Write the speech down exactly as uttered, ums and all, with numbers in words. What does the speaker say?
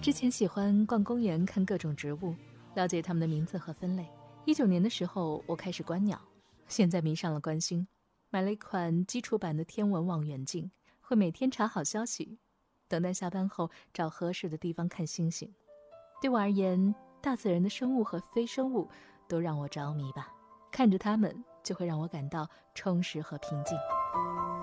之前喜欢逛公园看各种植物，了解它们的名字和分类。一九年的时候我开始观鸟，现在迷上了观星，买了一款基础版的天文望远镜，会每天查好消息，等待下班后找合适的地方看星星。对我而言，大自然的生物和非生物都让我着迷吧，看着它们就会让我感到充实和平静。